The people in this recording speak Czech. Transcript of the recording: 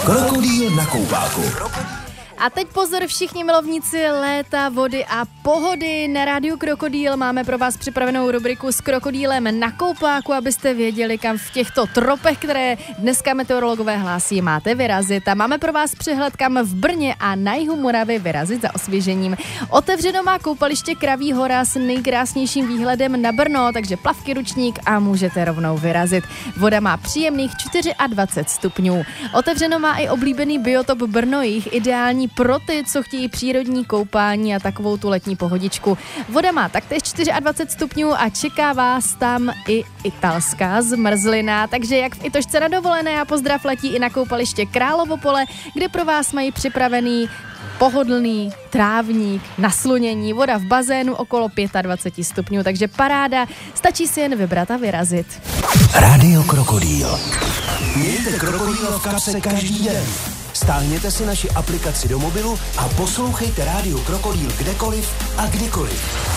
Krokodýl na koupáku. A teď pozor všichni milovníci léta, vody a pohody. Na rádiu Krokodýl máme pro vás připravenou rubriku s krokodýlem na koupáku, abyste věděli, kam v těchto tropech, které dneska meteorologové hlásí, máte vyrazit. A máme pro vás přehled, kam v Brně a na jihu Moravy vyrazit za osvěžením. Otevřeno má koupaliště Kraví hora s nejkrásnějším výhledem na Brno, takže plavky, ručník a můžete rovnou vyrazit. Voda má příjemných 24 stupňů. Otevřeno má i oblíbený biotop Brno-jih, ideální pro ty, co chtějí přírodní koupání a takovou tu letní pohodičku. Voda má taktéž 24 stupňů a čeká vás tam i italská zmrzlina, takže jak v Itošce na dovolené a pozdrav letí i na koupaliště Královo pole, kde pro vás mají připravený pohodlný trávník, naslunění, voda v bazénu okolo 25 stupňů, takže paráda, stačí si jen vybrat a vyrazit. Rádio Krokodýl. Mějte krokodýla v kapse každý den. Stáhněte si naši aplikaci do mobilu a poslouchejte Rádio Krokodýl kdekoliv a kdykoliv.